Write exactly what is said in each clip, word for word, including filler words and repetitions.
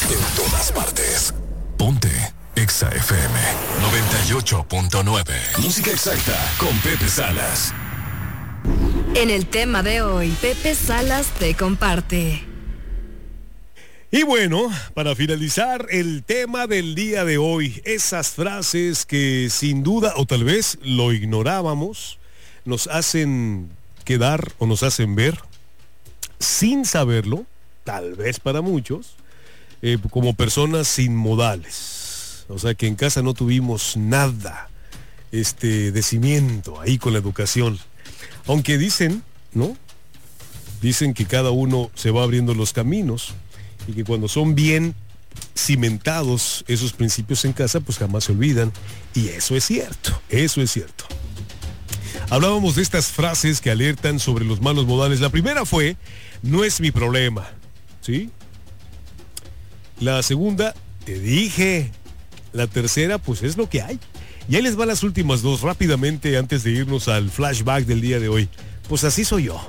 En todas partes. Ponte Exa F M noventa y ocho punto nueve. Música exacta con Pepe Salas. En el tema de hoy, Pepe Salas te comparte. Y bueno, para finalizar el tema del día de hoy, esas frases que sin duda o tal vez lo ignorábamos, nos hacen quedar o nos hacen ver, sin saberlo, tal vez para muchos, eh, como personas sin modales. O sea que en casa no tuvimos nada este, de cimiento ahí con la educación. Aunque dicen, ¿no? Dicen que cada uno se va abriendo los caminos y que cuando son bien cimentados esos principios en casa, pues jamás se olvidan. Y eso es cierto, eso es cierto. Hablábamos de estas frases que alertan sobre los malos modales. La primera fue, no es mi problema, ¿sí? La segunda, te dije. La tercera, pues es lo que hay. Y ahí les van las últimas dos rápidamente antes de irnos al flashback del día de hoy. Pues así soy yo.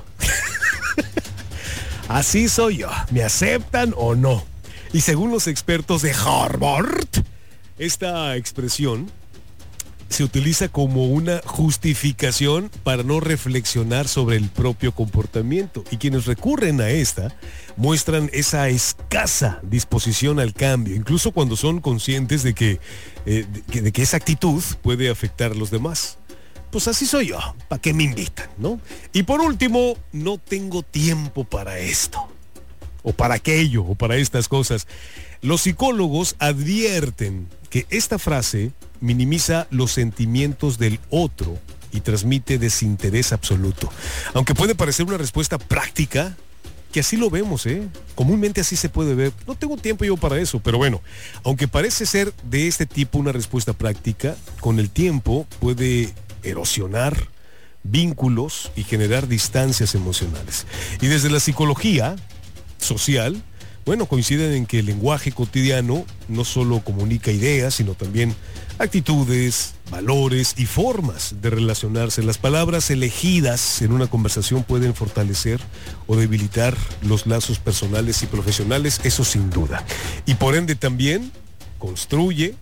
Así soy yo. ¿Me aceptan o no? Y según los expertos de Harvard, esta expresión se utiliza como una justificación para no reflexionar sobre el propio comportamiento. Y quienes recurren a esta muestran esa escasa disposición al cambio, incluso cuando son conscientes de que, eh, de, que de que esa actitud puede afectar a los demás. Pues así soy yo, ¿para qué me invitan, no? Y por último, no tengo tiempo para esto, o para aquello, o para estas cosas. Los psicólogos advierten que esta frase minimiza los sentimientos del otro y transmite desinterés absoluto. Aunque puede parecer una respuesta práctica, que así lo vemos, ¿eh? Comúnmente así se puede ver. No tengo tiempo yo para eso, pero bueno, aunque parece ser de este tipo una respuesta práctica, con el tiempo puede erosionar vínculos y generar distancias emocionales. Y desde la psicología social, bueno, coinciden en que el lenguaje cotidiano no solo comunica ideas, sino también actitudes, valores y formas de relacionarse. Las palabras elegidas en una conversación pueden fortalecer o debilitar los lazos personales y profesionales, eso sin duda. Y por ende también construye,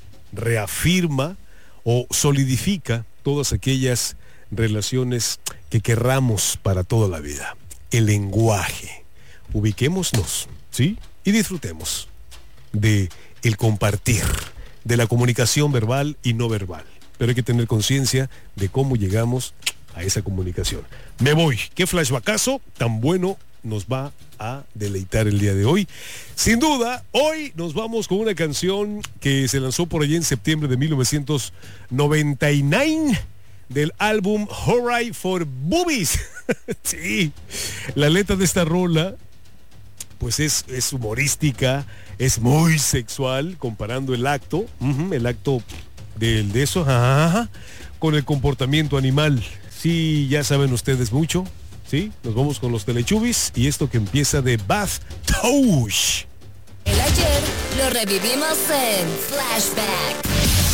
reafirma o solidifica todas aquellas relaciones que querramos para toda la vida. El lenguaje. Ubiquémonos, ¿sí? Y disfrutemos de el compartir, de la comunicación verbal y no verbal. Pero hay que tener conciencia de cómo llegamos a esa comunicación. Me voy. ¿Qué flashbackazo tan bueno nos va a deleitar el día de hoy? Sin duda, hoy nos vamos con una canción que se lanzó por allí en septiembre de mil novecientos noventa y nueve del álbum Hooray for Boobies. Sí, la letra de esta rola pues es, es humorística, es muy sexual, comparando el acto, uh-huh, el acto del, de eso, uh-huh, con el comportamiento animal. Sí, ya saben ustedes mucho, ¿sí? Nos vamos con los Telechubbies y esto que empieza de Bath Touch. El ayer lo revivimos en Flashback.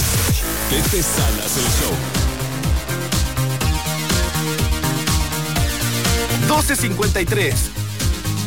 Pepe Salas, el show. doce cincuenta y tres.